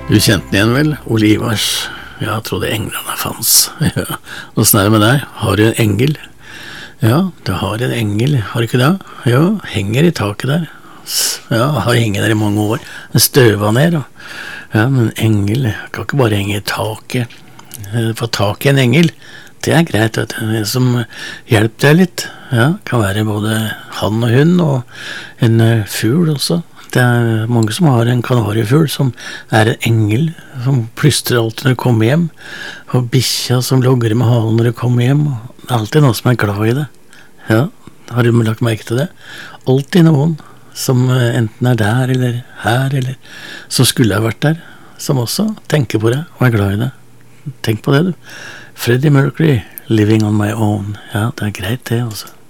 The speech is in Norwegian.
Du kjente den igjen vel, Olivars. Ja, jeg trodde englene fanns. Ja. Hvordan er det med deg? Har du en engel? Ja, du har en engel, har du ikke det? Ja, henger i taket der. Ja, har hengt der i mange år. Den støva ned, da. Ja, men engel, kan ikke bare henge i taket. Få tak i en engel, det er greit, vet du. En som hjelper deg litt. Ja, kan være både han og hun, og en fugl også. Det er mange som har en kanariefugl som er en engel, som plystrer alltid når du kommer hjem, og bikkja som logger med halen når du kommer hjem, og det er alltid noen som er glad i det. Ja, har du lagt merke til det? Alltid noen som enten er der eller her, eller som skulle ha vært der, som også tenker på det og er glad i det. Tenk på det, du. Freddie Mercury, Living on My Own. Ja, det er greit det, altså.